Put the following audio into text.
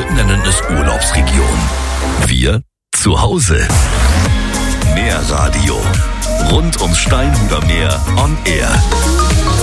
nennen es Urlaubsregion. Wir zu Hause. Meerradio. Rund ums Steinhuder Meer on Air.